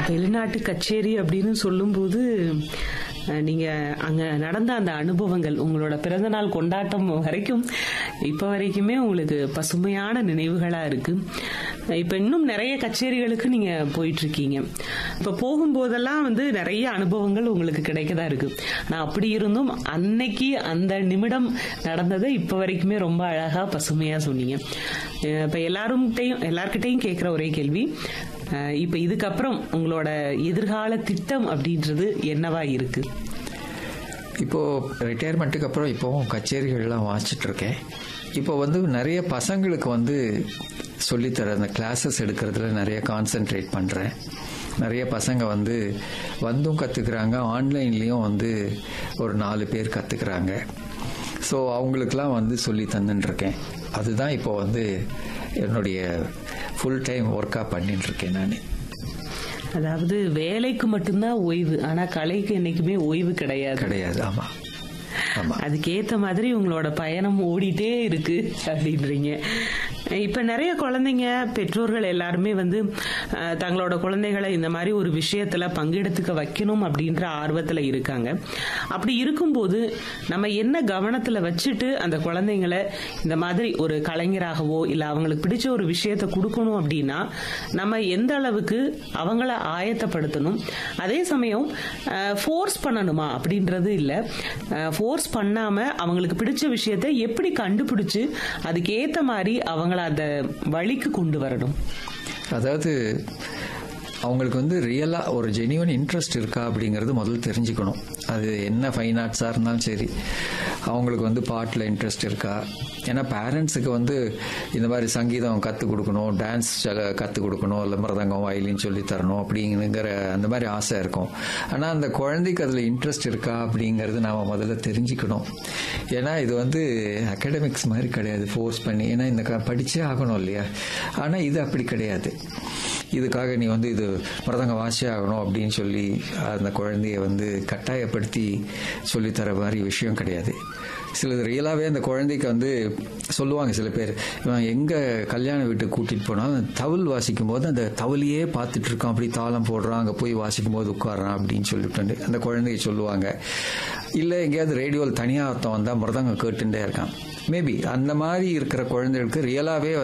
வெளிநாட்டு கச்சேரி அப்படின்னு சொல்லும்போது நீங்க அங்க நடந்த அந்த அனுபவங்கள், உங்களோட பிறந்தநாள் கொண்டாட்டம் வரைக்கும் இப்ப வரைக்குமே உங்களுக்கு பசுமையான நினைவுகளா இருக்கு. இப்ப இன்னும் நிறைய கச்சேரிகளுக்கு நீங்க போயிட்டு இருக்கீங்க. இப்ப போகும்போதெல்லாம் நிறைய அனுபவங்கள் உங்களுக்கு கிடைக்கதா இருக்கு. நான் அப்படி இருந்தும் அன்னைக்கு அந்த நிமிடம் நடந்ததை இப்ப வரைக்குமே ரொம்ப அழகா பசுமையா சொன்னீங்க. இப்ப எல்லார்கிட்டையும் கேட்கிற ஒரே கேள்வி, இப்ப இதுக்கப்புறம் உங்களோட எதிர்கால திட்டம் அப்படின்றது என்னவா இருக்கு? இப்போ ரிட்டையர்மெண்ட்டுக்கு அப்புறம் இப்போவும் கச்சேரிகள்லாம் வாசிச்சுட்டு இருக்கேன். இப்போ நிறைய பசங்களுக்கு சொல்லித்தர அந்த கிளாஸஸ் எடுக்கிறதுல நிறைய கான்சென்ட்ரேட் பண்ணுறேன். நிறைய பசங்க வந்தும் கற்றுக்குறாங்க, ஆன்லைன்லேயும் ஒரு 4 பேர் கற்றுக்குறாங்க. ஸோ அவங்களுக்கெல்லாம் சொல்லி தந்துட்டுருக்கேன். அதுதான் இப்போ என்னுடைய ஃபுல் டைம் ஒர்க்காக பண்ணிட்டு இருக்கேன் நான். அதாவது வேலைக்கு மட்டும்தான் ஓய்வு, ஆனா கலைக்கு என்னைக்குமே ஓய்வு கிடையாது. ஆமா. அதுக்கேத்த மாதிரி உங்களோட பயணம் ஓடிட்டே இருக்கு அப்படின்றீங்க. இப்ப நிறைய குழந்தைங்க, பெற்றோர்கள் எல்லாருமே தங்களோட குழந்தைகளை இந்த மாதிரி ஒரு விஷயத்துல பங்கெடுத்துக்க வைக்கணும் அப்படின்ற ஆர்வத்துல இருக்காங்க. அப்படி இருக்கும்போது நம்ம என்ன கவனத்துல வச்சுட்டு அந்த குழந்தைங்களை இந்த மாதிரி ஒரு கலைஞராகவோ இல்ல அவங்களுக்கு பிடிச்ச ஒரு விஷயத்த கொடுக்கணும் அப்படின்னா நம்ம எந்த அளவுக்கு அவங்கள ஆயத்தப்படுத்தணும்? அதே சமயம் ஃபோர்ஸ் பண்ணணுமா அப்படின்றது இல்ல, ஃபோர்ஸ் பண்ணாம அவங்களுக்கு பிடிச்ச விஷயத்தை எப்படி கண்டுபிடிச்சு அதுக்கேத்த மாதிரி அவங்கள அந்த வழிக்கு கொண்டு வரணும்? அதாவது அவங்களுக்கு ரியலா ஒரு ஜெனியூன் இன்ட்ரெஸ்ட் இருக்கா அப்படிங்கறது முதல்ல தெரிஞ்சுக்கணும். அது என்ன ஃபைன் ஆர்ட்ஸா இருந்தாலும் சரி, அவங்களுக்கு பாட்டில் இன்ட்ரெஸ்ட் இருக்கா. ஏன்னா பேரண்ட்ஸுக்கு இந்த மாதிரி சங்கீதம் கற்றுக் கொடுக்கணும், டான்ஸ் கற்றுக் கொடுக்கணும், இல்லை மிருதங்கம் வயலின் சொல்லி தரணும் அப்படிங்கிற அந்த மாதிரி ஆசை இருக்கும். ஆனால் அந்த குழந்தைக்கு அதில் இன்ட்ரெஸ்ட் இருக்கா அப்படிங்கிறது நாம் முதல்ல தெரிஞ்சுக்கணும். ஏன்னா இது அகாடமிக்ஸ் மாதிரி கிடையாது, ஃபோர்ஸ் பண்ணி. ஏன்னா இந்த படிச்சே ஆகணும் இல்லையா. ஆனால் இது அப்படி கிடையாது. இதுக்காக நீ இது மிருதங்க வாசியே ஆகணும் அப்படின்னு சொல்லி அந்த குழந்தைய கட்டாயப்படுத்தி சொல்லித்தர மாதிரி விஷயம் கிடையாது. சிலது ரியலாகவே அந்த குழந்தைக்கு சொல்லுவாங்க சில பேர், எங்கே கல்யாண வீட்டுக்கு கூட்டிகிட்டு போனால் தவில் வாசிக்கும் போது அந்த தவிலையே பார்த்துட்டு இருக்கான், அப்படி தாளம் போடுறான், அங்கே போய் வாசிக்கும் போது உட்காடுறான் அப்படின்னு சொல்லிட்டு அந்த குழந்தைய சொல்லுவாங்க. இல்லை எங்கேயாவது ரேடியோவில் தனியாக ஒருத்தன் வந்தால் மிருதங்க கேட்டுட்டே இருக்கான். மேபி அந்த மாதிரி இருக்கிற குழந்தைகளுக்கு ரியலாகவே